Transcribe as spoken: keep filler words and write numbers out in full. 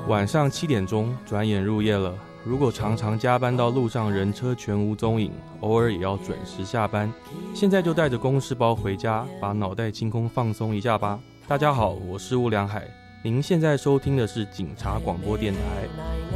晚上七点钟，转眼入夜了。如果常常加班到路上人车全无踪影，偶尔也要准时下班。现在就带着公事包回家，把脑袋清空放松一下吧。大家好，我是吴良海，您现在收听的是警察广播电台。